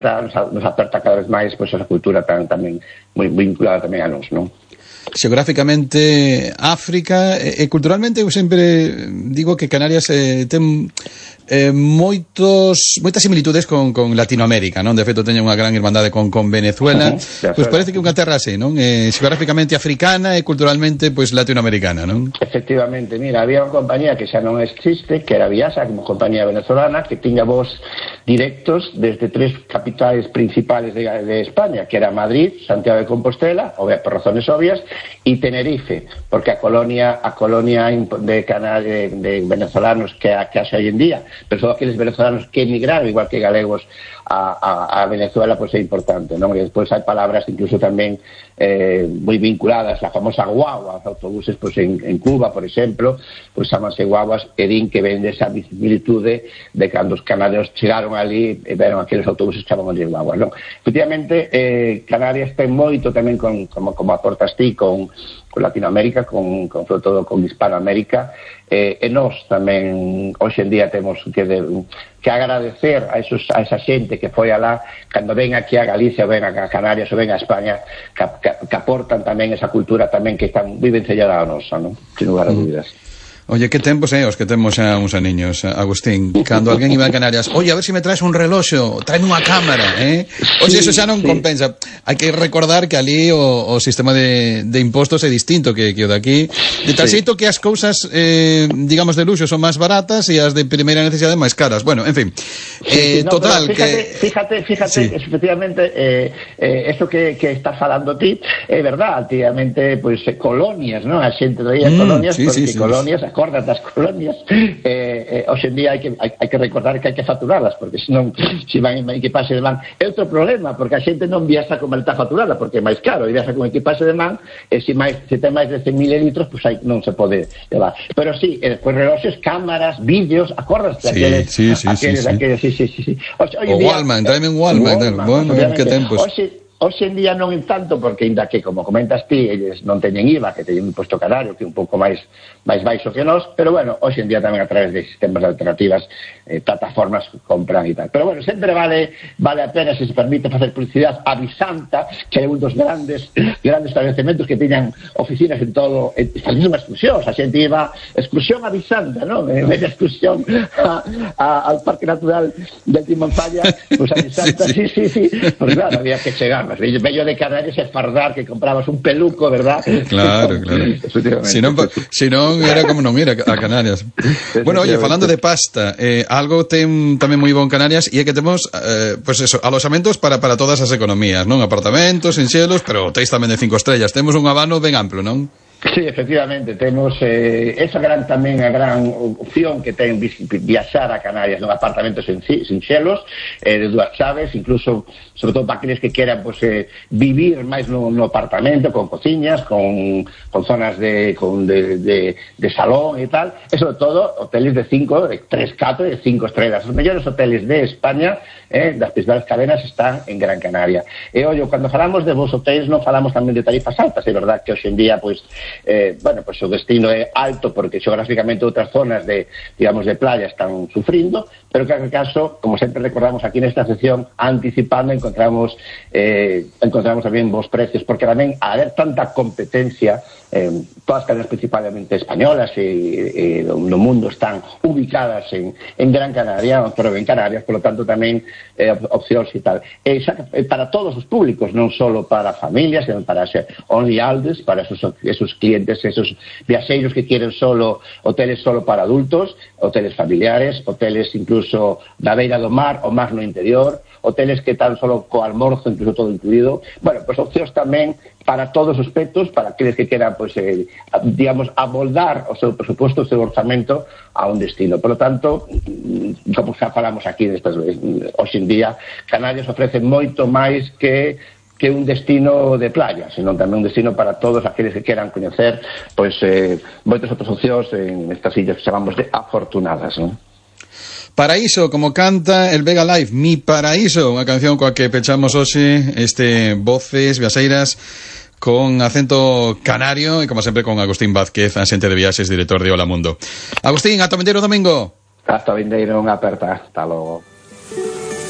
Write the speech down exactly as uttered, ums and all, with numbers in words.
nos, nos aperta cada vez máis pois, esa cultura tan, tamén moi vinculada tamén a nós, non? Xeográficamente África e, e culturalmente eu sempre digo que Canarias eh, ten eh, moitos moitas similitudes con, con Latinoamérica, non? De feito teñen unha gran irmandade con, con Venezuela. Uh-huh, pois parece que unha terra así, non? Eh, xeográficamente africana e culturalmente pois latinoamericana, non? Efectivamente, mira, había unha compañía que xa non existe, que era Viasa, como compañía venezolana, que tiña voz directos desde tres capitais principales de, de España, que era Madrid, Santiago de Compostela, obvia, por razones obvias, y Tenerife, porque a colonia a colonia de, Cana, de, de venezolanos que, que hace hoy en día, pero son aqueles venezolanos que emigraron, igual que galegos, a, a, a Venezuela, pues é importante, ¿no? E despois hai palabras incluso tamén eh, moi vinculadas, a famosa guagua, os autobuses pues, en, en Cuba, por exemplo, pues chamanse guaguas, e din que ven desa similitude de cando os canarios chegaron ali e veron aqueles autobuses que chamaban de guaguas, ¿no? Efectivamente, eh, Canarias ten moito tamén con, como, como aportas ti, con, con Latinoamérica, con, con sobre todo con Hispanoamérica, eh, e nós tamén hoxe en día temos que, de, que agradecer a, esos, a esa xente que foi alá, cando ven aquí a Galicia, ven a Canarias ou ven a España, que, que, que aportan tamén esa cultura tamén que están viven sellada a nosa, non? Sin lugar a dúbidas. Oye, que tempos é os que temos xa uns aniños, Agustín, cando alguén iba a Canarias, oye, a ver se si me traes un reloxo, traeme unha cámara, eh? Oye, sí, eso xa non sí. compensa. Hai que recordar que ali o, o sistema de, de impostos é distinto que, que o de aquí, de tal sí. xeito que as cousas, eh, digamos, de luxo son máis baratas e as de primeira necesidade máis caras. Bueno, en fin, eh, sí, sí, no, total, fíjate, que... Fíjate, fíjate, sí. efectivamente, eh, eh, eso que, que estás falando ti, é verdad, antiguamente, pois, pues, colonias, non? A xente traía mm, colonias, sí, porque sí, colonias, sí. Acordas das colonias, eh, eh, hoxe en día hai que, hai, hai que recordar que hai que facturarlas, porque senón, se van en equipaxe de man, é outro problema, porque a xente non viaxa con maleta facturada, porque é máis caro, e viaxa con equipaxe de man, e se, máis, se ten máis de cen mil litros, pois pues, non se pode levar. Pero sí, eh, pues, reloxes, cámaras, vídeos, acordas? Sí, aqueles, sí, sí, aqueles, sí, aqueles, sí, sí, sí, sí. Oxe, o Wallman, traeme un Wallman, bueno, que tempos. Oxe, Hoxe en día non en tanto, porque ainda que, como comentas ti, eles non teñen I V A, que teñen un imposto canario, que é un pouco máis máis baixo que nós, pero bueno, hoxe en día tamén a través de sistemas de alternativas, eh, plataformas que compran e tal. Pero bueno, sempre vale vale a pena, se se permite, facer publicidade a Visanta, que é un dos grandes grandes establecementos que teñan oficinas en todo, facendo unha excursión, a xente iba excursión a Visanta, non? En vez de excursión a, a, al Parque Natural del Timonfalla, pues a Visanta, sí, sí, sí, sí. Pues claro, había que chegar. Bello de Canarias é fardar que comprabas un peluco, verdad? Claro, claro. Si non, si non era como non ir a Canarias. Bueno, oye, falando de pasta, eh, algo ten tamén moi bon Canarias e é que temos, eh, pues eso, alosamentos para, para todas as economías, non? Apartamentos, enxelos, pero teis tamén de cinco estrellas. Temos un abano ben amplo, non? Sí, efectivamente, temos eh, esa gran tamén a gran opción que ten viaxar a Canarias non apartamentos sinxelos, eh, de dúas chaves, incluso, sobre todo para aqueles que queran pues, eh, vivir máis no, no apartamento, con cociñas, con, con zonas de, con de, de, de salón e tal, e sobre todo hoteles de cinco, de tres, catro e cinco estrellas. Os mellores hoteles de España, eh, das principales cadenas, están en Gran Canaria. E, ollo, cando falamos de vos hotéis, non falamos tamén de tarifas altas, é verdad que hoxe en día, pois, pues, Eh, bueno, pues o destino é alto porque xeográficamente outras zonas de, digamos, de playa están sufrindo, pero que en caso, como sempre recordamos aquí nesta sección, anticipando, encontramos eh, encontramos tamén bons precios, porque tamén a haber tanta competencia, eh, todas as cadenas principalmente españolas e, e no mundo están ubicadas en, en Gran Canaria, pero en Canarias, por lo tanto tamén eh, opcións e tal. E xa, para todos os públicos, non só para familias, sino para only alders, para esos, esos clientes, esos viaxeiros que quieren solo hoteles solo para adultos, hoteles familiares, hoteles incluso da beira do mar ou máis no interior, hoteles que tan solo co almorzo, incluso todo incluído. Bueno, pues opcións tamén para todos os aspectos, para aqueles que queran, pues, eh, digamos, amoldar o seu presupuesto, o seu orzamento a un destino. Por lo tanto, como xa falamos aquí destas, hoxe en día, Canarias ofrece moito máis que que un destino de playa, sino tamén un destino para todos aqueles que queran coñecer, pois, eh, moitas outras opcións en estas illas que chamamos de afortunadas, non? Paraíso, como canta el Vega Live, Mi Paraíso, unha canción coa que pechamos hoxe este Voces Viaxeiras con acento canario e, como sempre, con Agustín Vázquez, axente de viaxes, director de Hola Mundo. Agustín, ata o vindeiro domingo. Hasta o vindeiro, unha aperta. Hasta logo.